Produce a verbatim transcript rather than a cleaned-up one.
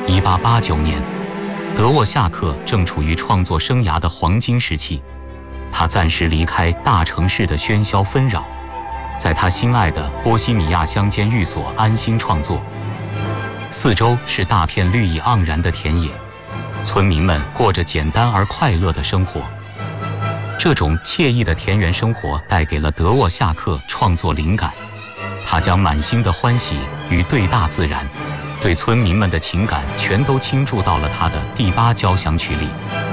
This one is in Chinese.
一八八九年，德沃夏克正处于创作生涯的黄金时期，他暂时离开大城市的喧嚣纷扰，在他心爱的波西米亚乡间寓所安心创作。四周是大片绿意盎然的田野，村民们过着简单而快乐的生活。这种惬意的田园生活带给了德沃夏克创作灵感，他将满心的欢喜与对大自然、对村民们的情感全都倾注到了他的第八交响曲里。